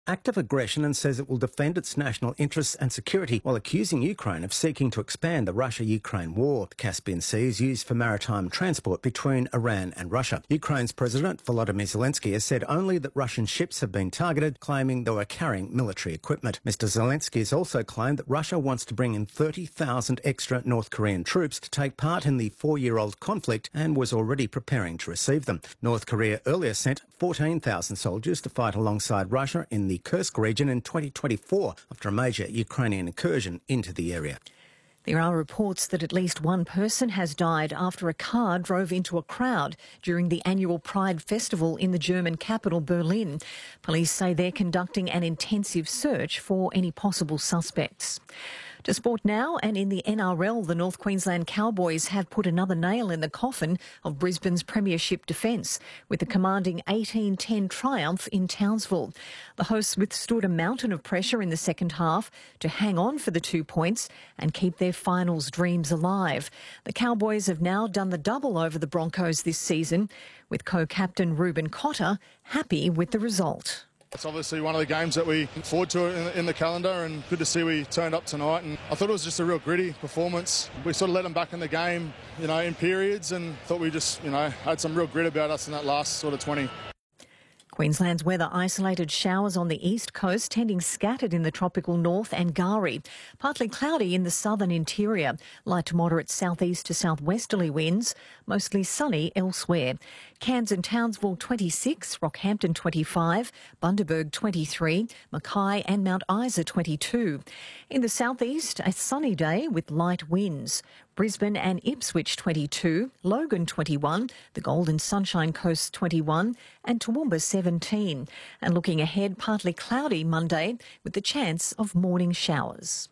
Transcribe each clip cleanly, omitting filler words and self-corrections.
act of aggression and says it will defend its national interests and security while accusing Ukraine of seeking to expand the Russia-Ukraine war. The Caspian Sea is used for maritime transport between Iran and Russia. Ukraine's President Volodymyr Zelensky has said only that Russian ships have been targeted, claiming they were carrying military equipment. Mr. Zelensky has also claimed that Russia wants to bring in 30,000 extra North Korean troops to take part in the 4-year-old conflict and was already preparing to receive them. North Korea earlier sent 14,000 soldiers to fight alongside Russia in the Kursk region in 2024 after a major Ukrainian incursion into the area. There are reports that at least one person has died after a car drove into a crowd during the annual Pride Festival in the German capital, Berlin. Police say they're conducting an intensive search for any possible suspects. To sport now, and in the NRL, the North Queensland Cowboys have put another nail in the coffin of Brisbane's premiership defence with a commanding 18-10 triumph in Townsville. The hosts withstood a mountain of pressure in the second half to hang on for the 2 points and keep their finals dreams alive. The Cowboys have now done the double over the Broncos this season, with co-captain Ruben Cotter happy with the result. It's obviously one of the games that we look forward to in the calendar, and good to see we turned up tonight. And I thought it was just a real gritty performance. We sort of let them back in the game, in periods, and thought we just, had some real grit about us in that last sort of 20. Queensland's weather isolated showers on the east coast, tending scattered in the tropical north and Gari. Partly cloudy in the southern interior. Light to moderate southeast to southwesterly winds. Mostly sunny elsewhere. Cairns and Townsville 26, Rockhampton 25, Bundaberg 23, Mackay and Mount Isa 22. In the southeast, a sunny day with light winds. Brisbane and Ipswich 22, Logan 21, the Golden Sunshine Coast 21 and Toowoomba 17. And looking ahead, partly cloudy Monday with the chance of morning showers.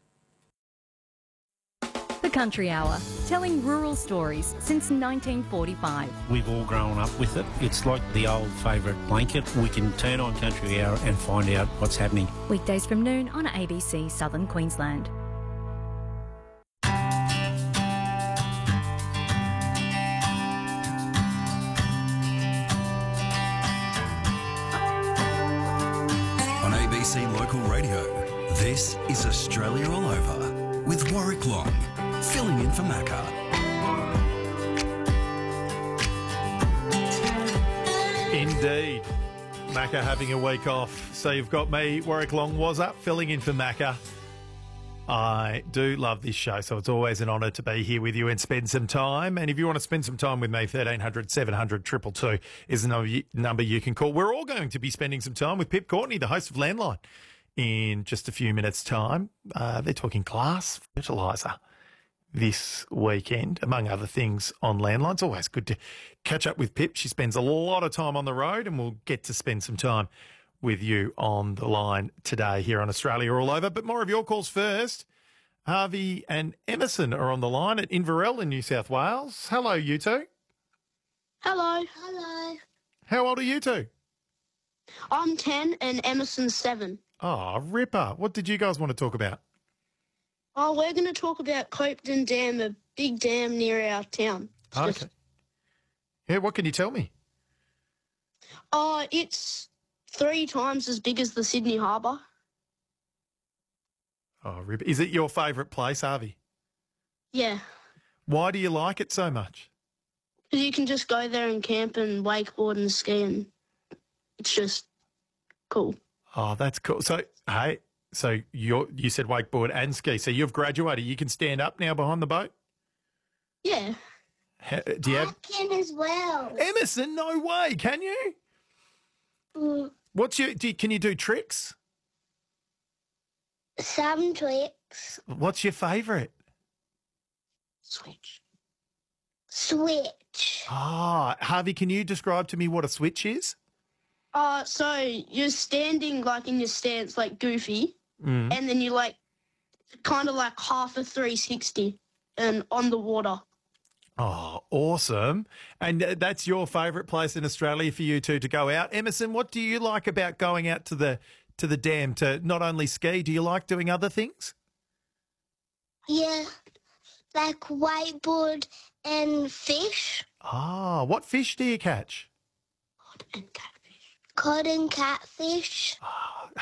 The Country Hour, telling rural stories since 1945. We've all grown up with it. It's like the old favourite blanket. We can turn on Country Hour and find out what's happening. Weekdays from noon on ABC Southern Queensland. On ABC Local Radio, this is Australia All Over with Warwick Long, filling in for Macca. Indeed. Macca having a week off. So you've got me, Warwick Long, was up, filling in for Macca. I do love this show, so it's always an honour to be here with you and spend some time. And if you want to spend some time with me, 1300 700 222 is the number you can call. We're all going to be spending some time with Pip Courtney, the host of Landline, in just a few minutes' time. They're talking glass fertiliser this weekend, among other things on Landline. It's always good to catch up with Pip. She spends a lot of time on the road, and we'll get to spend some time with you on the line today here on Australia All Over. But more of your calls first. Harvey and Emerson are on the line at Inverell in New South Wales. Hello, you two. Hello. Hello. How old are you two? I'm 10 and Emerson's 7. Oh, ripper. What did you guys want to talk about? Oh, we're going to talk about Copeton Dam, a big dam near our town. Okay. Yeah, what can you tell me? Oh, it's 3 times as big as the Sydney Harbour. Oh, ripper. Is it your favourite place, Harvey? Yeah. Why do you like it so much? Because you can just go there and camp and wakeboard and ski, and it's just cool. Oh, that's cool. So, hey, you said wakeboard and ski. So you've graduated. You can stand up now behind the boat? Yeah. Do you have... I can as well. Emerson, no way. Can you? Can you do tricks? Some tricks. What's your favourite? Switch. Harvey, can you describe to me what a switch is? So you're standing in your stance Goofy, and then you kind of half a 360 and on the water. Oh, awesome. And that's your favourite place in Australia for you two to go out. Emerson, what do you like about going out to the dam to not only ski? Do you like doing other things? Yeah, like wakeboard and fish. Ah, what fish do you catch? Cod and catfish.